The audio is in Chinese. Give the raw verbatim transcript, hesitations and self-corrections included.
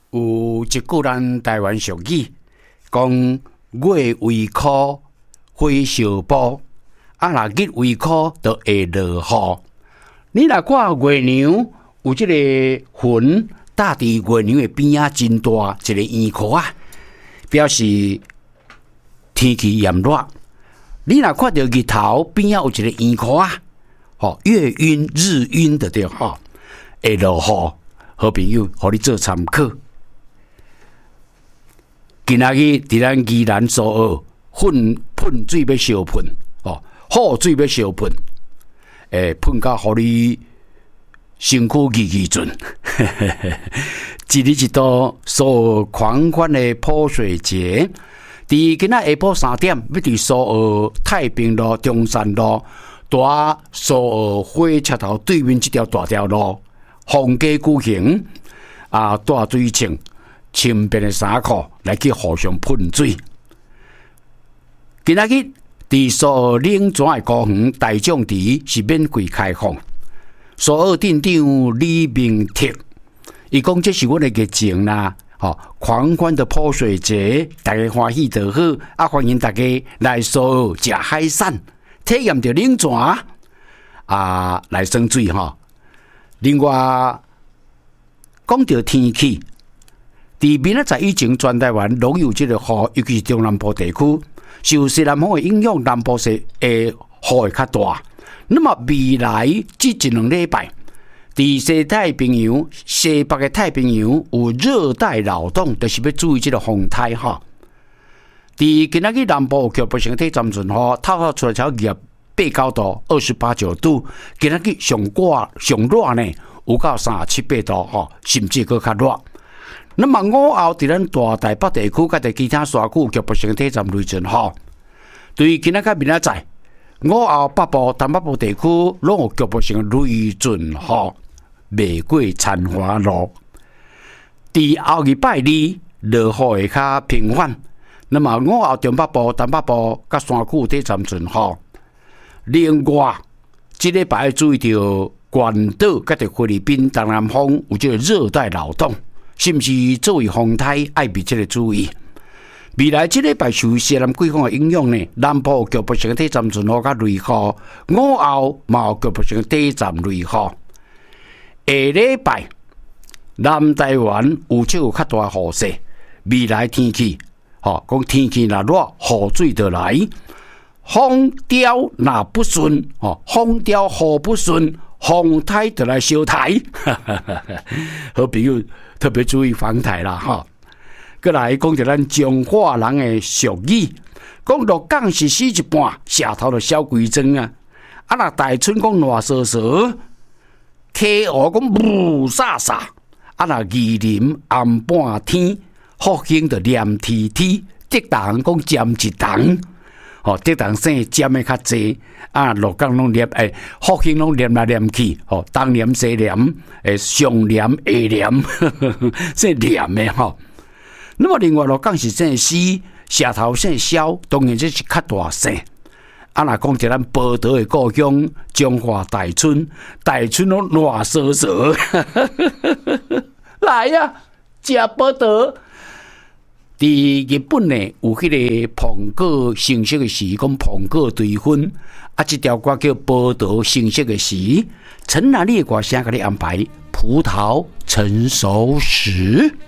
有一句咱台湾俗语，讲月为枯，花烧补，啊，若日为枯，就会落雨。你若看月娘有这个云搭伫月娘的边啊，真大一个圆壳啊，表示天气炎热。你若看到日头边啊有一个圆壳啊，吼，月晕日晕的对吼，会落雨。好朋友，互你做参考。今仔日伫咱宜兰苏澳，喷喷水要烧喷，哦，雨水要烧喷，诶，喷到互你身躯叽叽准。一日一度苏澳狂欢的泼水节，伫今仔下晡三点，要伫苏澳太平路、中山路、大苏澳火车头对面这条大条路，封街举行啊，大水穿。轻便的衫裤来去互相喷水。今仔日伫苏澳冷泉的公园大众池是免费开放。苏澳镇长李明铁，伊讲这是阮的热情啦，吼、哦、狂欢的泼水节，大家欢喜就好，啊欢迎大家来苏澳食海产，体验着冷泉啊来耍水吼。另外讲到天气。伫明仔载以前，全台湾拢有这个雨，尤其是中南部地区，受西南风的影响，南部是诶雨会较大。那么未来这一两礼拜，伫西太平洋、西北的太平洋有热带扰动，就是要注意这个风台哈。伫今仔日南部局部性体暂存雨，透透出来超二八九度、二十八九度。今仔日上热上热呢，有到三十七八度哈，甚至搁较热。那么午后伫咱大台北地区，甲伫其他山区局部性体暂雷阵雨。对于今仔甲明仔载，午后北部、东北部地区拢有局部性雷阵雨，未过残花路。伫后日拜二落雨会较频繁。那么午后中北部、东北部甲山区体暂阵雨。另外，这礼拜要注意到关岛甲伫菲律宾东南风有这个热带扰动。是不是作为风台爱密切的注意？未来这礼拜受西南季风的影响呢，南部局部性短暂阵雨甲雷雨，午后嘛有局部性短暂雷雨。下礼拜南台湾有这有较大雨势，未来天气，吼，讲天气若热，雨水就来；风调若不顺，吼，风调雨不顺，风台就来烧台。好朋友。特别注意防台啦，哈！过来讲着咱中华人的俗语，讲落港是死一半，下头就小鬼装啊！啊，若大春讲烂沙沙，溪河讲雾煞煞，啊，若宜林暗半天，福兴就黏天天，竹塘讲尖一塘，吼，竹塘生尖的较济，啊，落港拢黏，诶，福兴拢黏来黏去，吼，东黏西黏，诶，上黏下黏，这黏的吼。那么另外落港是生死，下头生消，当然这是较大声。啊，若讲一咱宝岛的故乡中华大春，大春拢烂沙沙，来呀、啊，食宝岛。伫日本呢，有迄个苹果成熟的时，讲苹果对分啊，这条歌叫宝岛成熟的时。陈南你的歌声给你安排，葡萄成熟时。